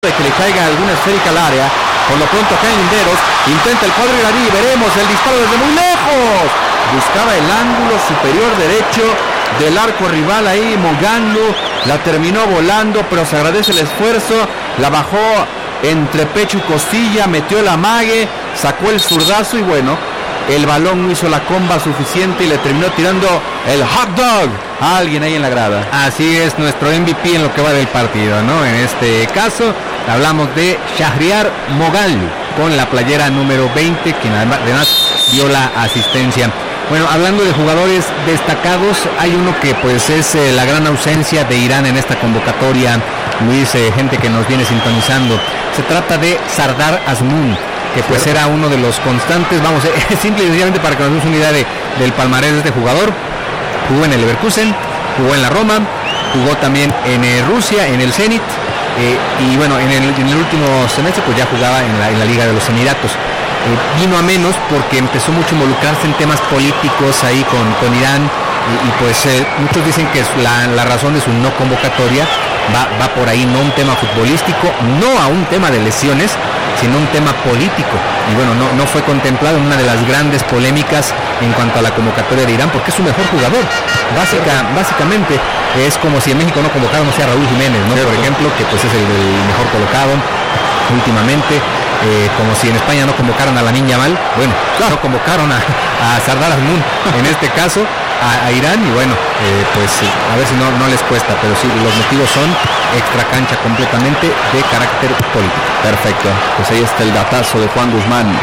de que le caiga alguna esférica al área. Por lo pronto acá en Linderos intenta el cuadro iraní, veremos el disparo desde muy lejos. Buscaba el ángulo superior derecho del arco rival ahí, Mogandlu, la terminó volando, pero se agradece el esfuerzo, la bajó entre pecho y costilla, metió el amague, sacó el zurdazo y bueno, el balón no hizo la comba suficiente y le terminó tirando el hot dog a alguien ahí en la grada. Así es, nuestro MVP en lo que va del partido, ¿no? En este caso hablamos de Shahriar Mogandlu con la playera número 20, quien además dio la asistencia. Bueno, hablando de jugadores destacados, hay uno que pues es la gran ausencia de Irán en esta convocatoria, Luis, gente que nos viene sintonizando. Se trata de Sardar Azmoun, que pues era uno de los constantes, vamos, simple y sencillamente para que nos demos una idea del palmarés de este jugador. Jugó en el Leverkusen, jugó en la Roma, jugó también en Rusia, en el Zenit, y bueno, en el último semestre pues ya jugaba en la Liga de los Emiratos. Vino a menos porque empezó mucho a involucrarse en temas políticos ahí con Irán y pues muchos dicen que la razón de su no convocatoria va por ahí, no un tema futbolístico, no a un tema de lesiones, sino un tema político. Y bueno, no fue contemplado en una de las grandes polémicas en cuanto a la convocatoria de Irán, porque es su mejor jugador. Básicamente es como si en México no convocaron, no sea Raúl Jiménez, ¿no? Por ejemplo, que pues es el mejor colocado últimamente. Como si en España no convocaron a Lamine Yamal, bueno, no convocaron a Sardar Azmoun, en este caso a Irán, y bueno, pues a ver si no les cuesta, pero sí, los motivos son extra cancha completamente de carácter político. Perfecto, pues ahí está el datazo de Juan Guzmán.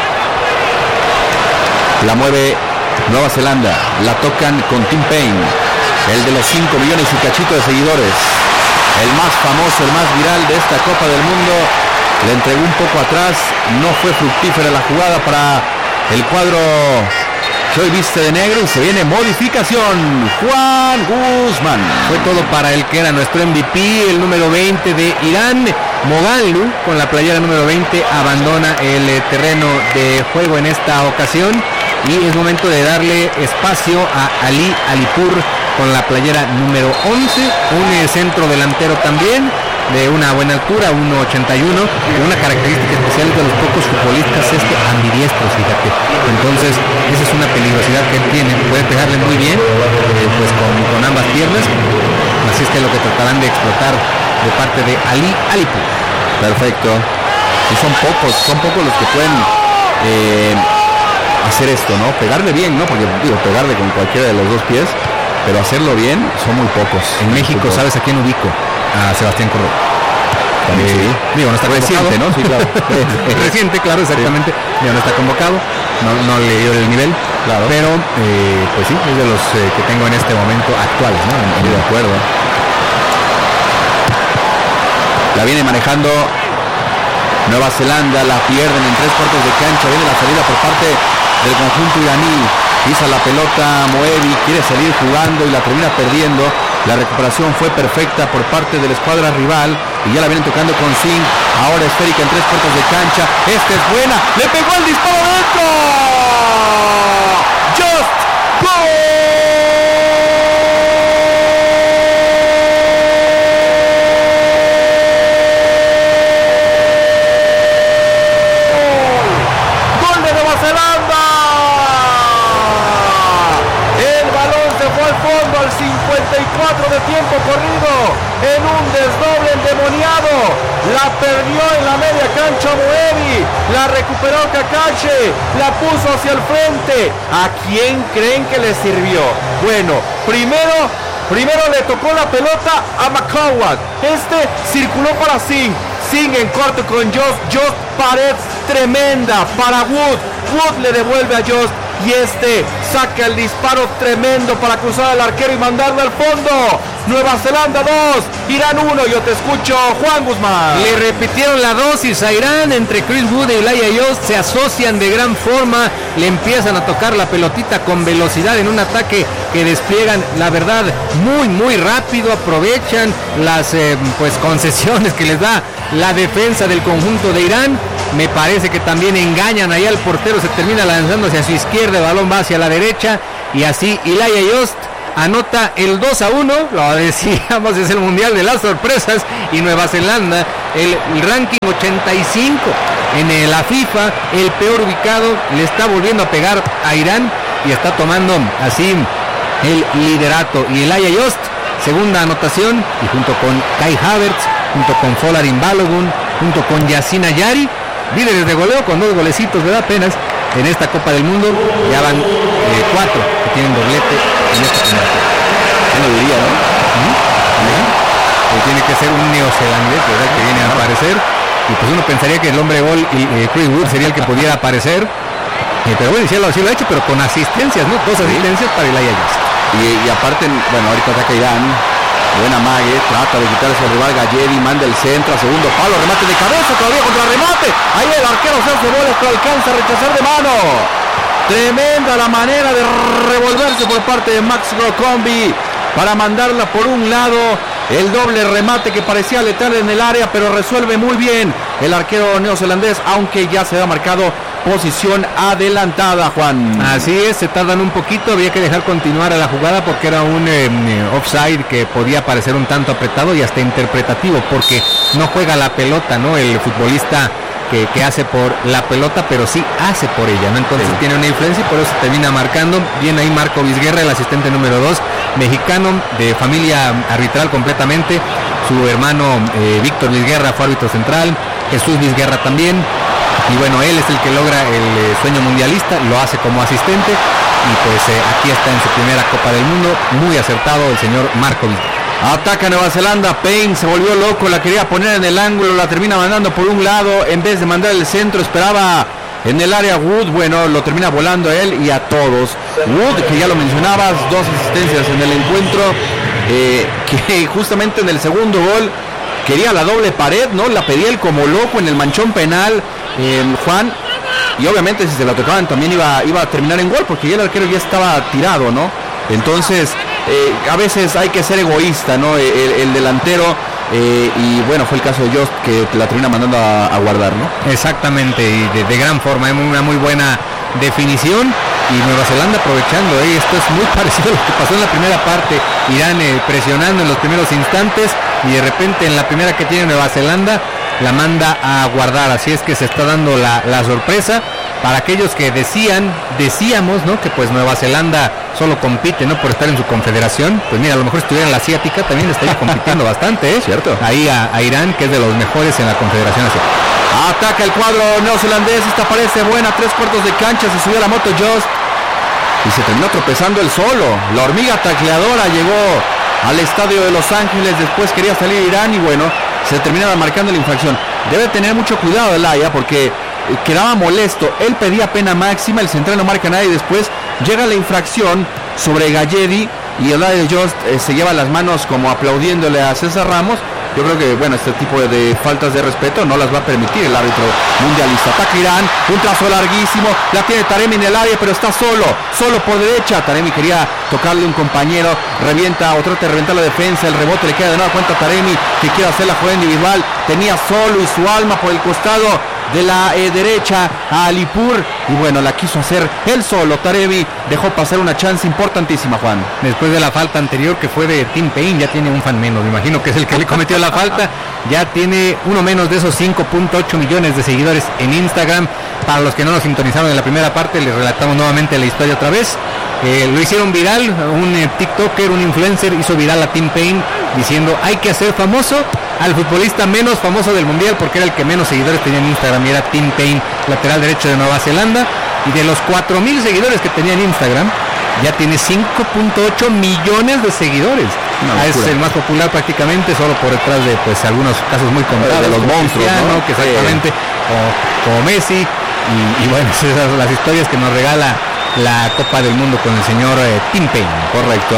La mueve Nueva Zelanda, la tocan con Tim Payne, el de los 5 millones y cachito de seguidores, el más famoso, el más viral de esta Copa del Mundo. Le entregó un poco atrás, no fue fructífera la jugada para el cuadro que hoy viste de negro y se viene modificación. Juan Guzmán. Fue todo para el que era nuestro MVP, el número 20 de Irán. Mogandlu, con la playera número 20, abandona el terreno de juego en esta ocasión y es momento de darle espacio a Ali Alipur con la playera número 11, un centro delantero también, de una buena altura, 1.81, una característica especial de los pocos futbolistas es que ambidiestros, fíjate. Entonces, esa es una peligrosidad que él tiene, puede pegarle muy bien, pues con ambas piernas, así es que lo que tratarán de explotar de parte de Ali Alipur. Perfecto. Y son pocos los que pueden hacer esto, ¿no? Pegarle bien, ¿no? Porque digo, pegarle con cualquiera de los dos pies, pero hacerlo bien son muy pocos. En México, ¿sabes a quién ubico? A Sebastián Córdoba. Sí. Digo, no está reciente, convocado, ¿no? Sí, claro. Reciente, claro, exactamente. Sí. Ya no está convocado, no le dio el nivel, claro. Pero pues sí, es de los que tengo en este momento actuales, ¿no? De acuerdo. La viene manejando Nueva Zelanda, la pierden en 3 cuartos de cancha, viene la salida por parte del conjunto iraní, pisa la pelota Moebi, quiere salir jugando y la termina perdiendo. La recuperación fue perfecta por parte de la escuadra rival y ya la vienen tocando con Singh, ahora esférica en 3 cuartos de cancha, esta es buena, le pegó el disparo dentro, Just Goal. De tiempo corrido en un desdoble endemoniado, la perdió en la media cancha Moebi, la recuperó Kakashi, la puso hacia el frente. ¿A quién creen que le sirvió? Bueno, primero le tocó la pelota a McCowell, circuló para Singh en corto con Just pared tremenda para Wood le devuelve a Just y saca el disparo tremendo para cruzar al arquero y mandarlo al fondo. Nueva Zelanda 2, Irán 1, yo te escucho, Juan Guzmán. Le repitieron la dosis a Irán, entre Chris Wood y Elijah Just se asocian de gran forma, le empiezan a tocar la pelotita con velocidad en un ataque que despliegan, la verdad, muy rápido, aprovechan las pues concesiones que les da la defensa del conjunto de Irán. Me parece que también engañan ahí al portero, se termina lanzando hacia su izquierda, el balón va hacia la derecha y así Elijah Just anota el 2-1, lo decíamos, es el mundial de las sorpresas y Nueva Zelanda el ranking 85 en la FIFA, el peor ubicado, le está volviendo a pegar a Irán y está tomando así el liderato. Y el Aya Yost, segunda anotación, y junto con Kai Havertz, junto con Folarin Balogun, junto con Yasin Ayari, líderes de goleo con 2 golecitos, ¿verdad? Apenas en esta Copa del Mundo, ya van 4 que tienen doblete en esta primera. ¿Quién lo diría, no? Pues tiene que ser un neozelandés, ¿verdad? Que viene a aparecer, y pues uno pensaría que el hombre gol, Chris Wood, sería el que pudiera aparecer, pero bueno, sí lo ha hecho, pero con asistencias, ¿no? 2 asistencias para el Aya Yost. Y aparte, bueno, ahorita ataca Irán. Buena mague, trata de quitarse al rival. Galledi manda el centro, a segundo palo, remate de cabeza, todavía contra remate. Ahí el arquero se hace bolas, pero alcanza a rechazar de mano. Tremenda la manera de revolverse por parte de Max Rocombi para mandarla por un lado. El doble remate que parecía letal en el área, pero resuelve muy bien el arquero neozelandés, aunque ya se ha marcado posición adelantada, Juan. Así es, se tardan un poquito, había que dejar continuar a la jugada porque era un offside que podía parecer un tanto apretado y hasta interpretativo, porque no juega la pelota, ¿no? El futbolista que hace por la pelota, pero sí hace por ella, ¿no? Entonces tiene una influencia y por eso se termina marcando. Bien ahí Marco Vizguerra, el asistente número 2, mexicano, de familia arbitral completamente. Su hermano Víctor Vizguerra fue árbitro central, Jesús Vizguerra también. Y bueno, él es el que logra el sueño mundialista, lo hace como asistente. Y pues aquí está en su primera Copa del Mundo, muy acertado el señor Marco Vizguerra. Ataca Nueva Zelanda, Payne se volvió loco, la quería poner en el ángulo, la termina mandando por un lado, en vez de mandar el centro, esperaba en el área Wood, bueno, lo termina volando a él y a todos. Wood, que ya lo mencionabas, 2 asistencias en el encuentro, que justamente en el segundo gol quería la doble pared, ¿no? La pedía él como loco en el manchón penal, Juan, y obviamente si se la tocaban también iba a terminar en gol, porque ya el arquero ya estaba tirado, ¿no? Entonces, a veces hay que ser egoísta, ¿no? El delantero, y bueno, fue el caso de Jost, que la termina mandando a guardar, ¿no? Exactamente, y de gran forma, una muy buena definición. Y Nueva Zelanda aprovechando, esto es muy parecido a lo que pasó en la primera parte. Irán presionando en los primeros instantes y de repente en la primera que tiene Nueva Zelanda la manda a guardar. Así es que se está dando la sorpresa para aquellos que decíamos, ¿no? Que pues Nueva Zelanda solo compite, ¿no? Por estar en su confederación. Pues mira, a lo mejor si estuviera en la asiática también estaría compitiendo bastante, ¿eh? Cierto. Ahí a Irán, que es de los mejores en la confederación asiática. Ataca el cuadro neozelandés, esta parece buena, 3/4 de cancha, se subió a la moto Jost y se terminó tropezando él solo. La hormiga tacleadora llegó al estadio de Los Ángeles, después quería salir Irán y bueno, se terminaba marcando la infracción. Debe tener mucho cuidado el Aya porque quedaba molesto, él pedía pena máxima, el central no marca nada y después llega la infracción sobre Galledi y el Aya Jost se lleva las manos como aplaudiéndole a César Ramos. Yo creo que, bueno, este tipo de faltas de respeto no las va a permitir el árbitro mundialista. Ataca Irán, un trazo larguísimo, la tiene Taremi en el área, pero está solo por derecha. Taremi quería tocarle un compañero, revienta o trata de reventar la defensa, el rebote le queda de nueva cuenta a Taremi, que quiere hacer la jugada individual. Tenía solo y su alma por el costado de la derecha a Alipur y bueno, la quiso hacer él solo. Taremi dejó pasar una chance importantísima, Juan. Después de la falta anterior que fue de Tim Payne, ya tiene un fan menos, me imagino que es el que le cometió la falta, ya tiene uno menos de esos 5.8 millones de seguidores en Instagram. Para los que no nos sintonizaron en la primera parte, les relatamos nuevamente la historia otra vez. Lo hicieron viral, un TikToker, un influencer hizo viral a Tim Payne diciendo hay que hacer famoso al futbolista menos famoso del mundial, porque era el que menos seguidores tenía en Instagram y era Tim Payne, lateral derecho de Nueva Zelanda, y de los 4,000 seguidores que tenía en Instagram ya tiene 5.8 millones de seguidores. Es el más popular prácticamente, solo por detrás de pues algunos casos muy contados, de los monstruos, ¿no? Que exactamente, como Messi y bueno, esas son las historias que nos regala la Copa del Mundo con el señor Tim Payne. Correcto.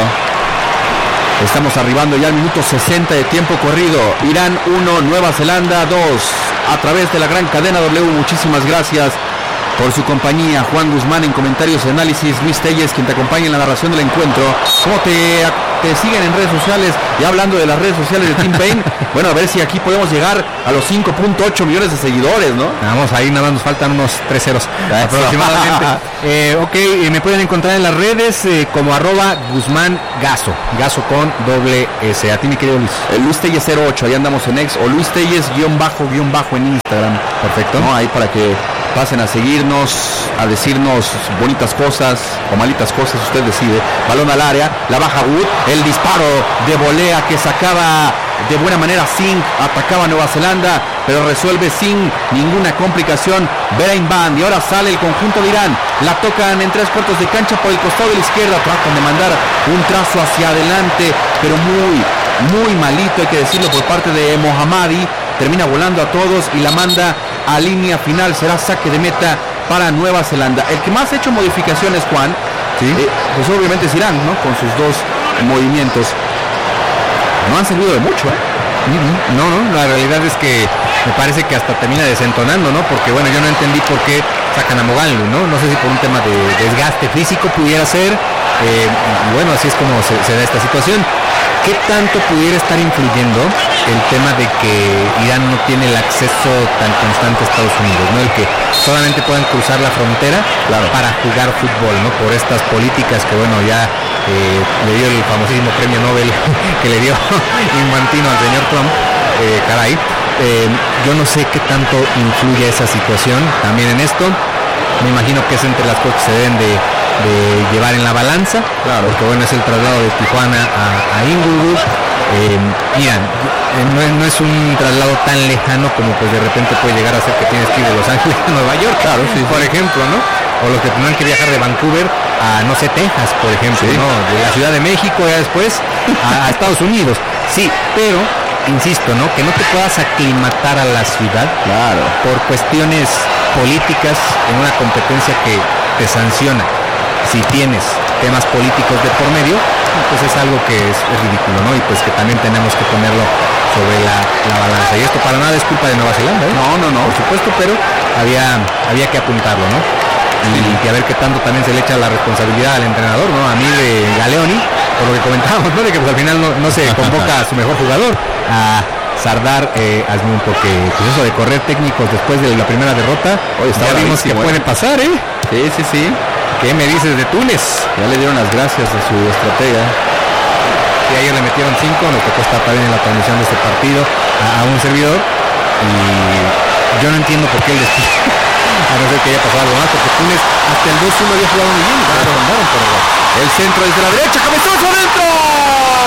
Estamos arribando ya al minuto 60 de tiempo corrido. Irán 1, Nueva Zelanda 2. A través de la gran cadena W, muchísimas gracias por su compañía. Juan Guzmán en comentarios y análisis. Luis Telles, quien te acompaña en la narración del encuentro. ¿Cómo te te siguen en redes sociales. Y hablando de las redes sociales de Team Pain, bueno, a ver si aquí podemos llegar a los 5.8 millones de seguidores, ¿no? Vamos, ahí nada más nos faltan unos 3 ceros aproximadamente. Ok, me pueden encontrar en las redes como @Guzmán Gaso, Gaso con doble S. A ti, mi querido Luis. Luis Telles 08, ahí andamos en X, o Luis Telles __ en Instagram. Perfecto. ¿No? Ahí para que pasen a seguirnos, a decirnos bonitas cosas o malitas cosas, usted decide. Balón al área, la baja Wood, el disparo de volea que sacaba de buena manera Singh, atacaba a Nueva Zelanda, pero resuelve sin ninguna complicación Berain Band, y ahora sale el conjunto de Irán, la tocan en 3/4 de cancha por el costado de la izquierda, tratan de mandar un trazo hacia adelante, pero muy malito, hay que decirlo, por parte de Mohammadi. Termina volando a todos y la manda a línea final. Será saque de meta para Nueva Zelanda. El que más ha hecho modificaciones, Juan, ¿sí? Pues obviamente es Irán, ¿no? Con sus dos movimientos. No han servido de mucho, ¿eh? No, la realidad es que me parece que hasta termina desentonando, ¿no? Porque bueno, yo no entendí por qué sacan a Mogallu, ¿no? No sé si por un tema de desgaste físico pudiera ser. Y bueno, así es como se da esta situación. ¿Qué tanto pudiera estar influyendo el tema de que Irán no tiene el acceso tan constante a Estados Unidos, ¿no? El que solamente puedan cruzar la frontera, claro, para jugar fútbol, ¿no? Por estas políticas que bueno, ya le dio el famosísimo premio Nobel que le dio Infantino al señor Trump, caray. Yo no sé qué tanto influye esa situación también en esto. Me imagino que es entre las cosas que se deben de llevar en la balanza, claro, porque bueno, es el traslado de Tijuana a Inglewood. Mira, no es un traslado tan lejano como pues de repente puede llegar a ser que tienes que ir de Los Ángeles a Nueva York, claro, sí, por ejemplo, ¿no? O los que tendrán que viajar de Vancouver a, no sé, Texas, por ejemplo, sí, ¿no? De la Ciudad de México ya después a Estados Unidos. Sí, pero insisto, ¿no? Que no te puedas aclimatar a la ciudad, claro, por cuestiones políticas en una competencia que te sanciona. Si tienes temas políticos de por medio, pues es algo que es ridículo, ¿no? Y pues que también tenemos que ponerlo sobre la balanza. Y esto para nada es culpa de Nueva Zelanda, ¿eh? No, por supuesto, pero había que apuntarlo, ¿no? Y a ver qué tanto también se le echa la responsabilidad al entrenador, ¿no? A mí de Galeoni, por lo que comentábamos, ¿no? De que pues al final no se convoca a su mejor jugador, a Sardar Azmoun, porque pues eso de correr técnicos después de la primera derrota, ya vimos que puede pasar, ¿eh? Sí. ¿Qué me dices de Túnez? Ya le dieron las gracias a su estratega. Y ayer le metieron 5, nos tocó estar también en la transmisión de este partido a un servidor. Y yo no entiendo por qué el despido. A no ser que haya pasado algo más, porque Túnez hasta el 2-1 había jugado muy bien. Claro, mandaron por el centro desde la derecha, cabezazo adentro.